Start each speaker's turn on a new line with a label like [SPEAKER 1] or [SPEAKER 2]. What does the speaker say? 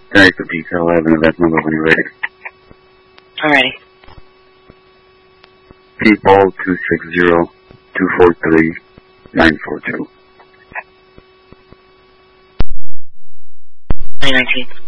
[SPEAKER 1] Thanks for detail. I have an event number when you're ready.
[SPEAKER 2] Alrighty.
[SPEAKER 1] People 260-243-942.
[SPEAKER 2] 2019.